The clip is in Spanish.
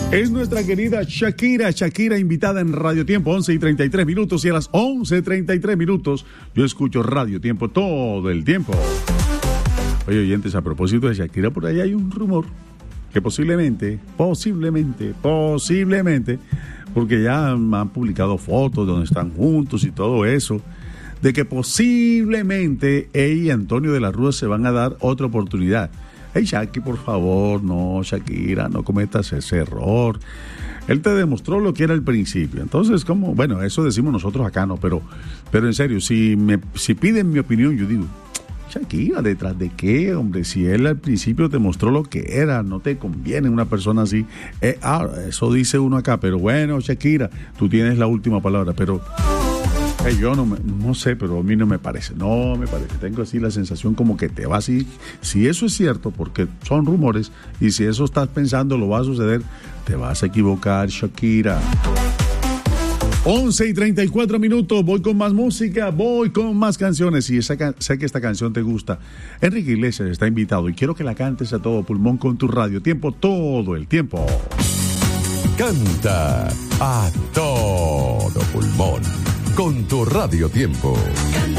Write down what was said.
Es nuestra querida Shakira invitada en Radio Tiempo, 11:33, y a las 11:33 yo escucho Radio Tiempo todo el tiempo. Oye, oyentes, a propósito de Shakira, por ahí hay un rumor que posiblemente, porque ya han publicado fotos donde están juntos y todo eso, de que posiblemente ella y Antonio de la Rúa se van a dar otra oportunidad. Hey, Shaki, por favor, no, Shakira, no cometas ese error. Él te demostró lo que era al principio. Entonces, como, bueno, eso decimos nosotros acá, ¿no? Pero en serio, si piden mi opinión, yo digo, Shakira, ¿detrás de qué, hombre? Si él al principio te mostró lo que era, no te conviene una persona así. Eso dice uno acá, pero bueno, Shakira, tú tienes la última palabra, pero... yo no sé, pero a mí no me parece. Tengo así la sensación como que te va así. Si eso es cierto, porque son rumores, y si eso estás pensando lo va a suceder, te vas a equivocar, Shakira. 11:34, voy con más música, voy con más canciones, y sé que esta canción te gusta. Enrique Iglesias está invitado y quiero que la cantes a todo pulmón con tu Radio Tiempo todo el tiempo. Canta a todo pulmón con tu Radio Tiempo.